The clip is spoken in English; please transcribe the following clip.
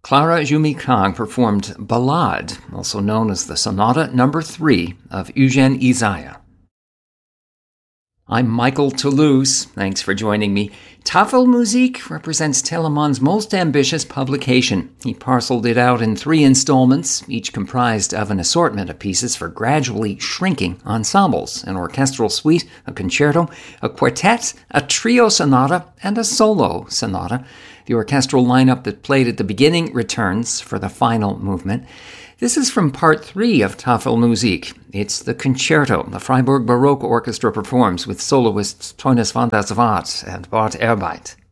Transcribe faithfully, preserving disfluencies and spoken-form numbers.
Clara Jumi-Kang performed Ballade, also known as the Sonata Number three of Eugène Ysaÿe. I'm Michael Toulouse. Thanks for joining me. Tafelmusik represents Telemann's most ambitious publication. He parceled it out in three installments, each comprised of an assortment of pieces for gradually shrinking ensembles, an orchestral suite, a concerto, a quartet, a trio sonata, and a solo sonata. The orchestral lineup that played at the beginning returns for the final movement. This is from part three of Tafelmusik. It's the concerto the Freiburg Baroque Orchestra performs with soloists Teunis van der Zwart and Bart Erbeit.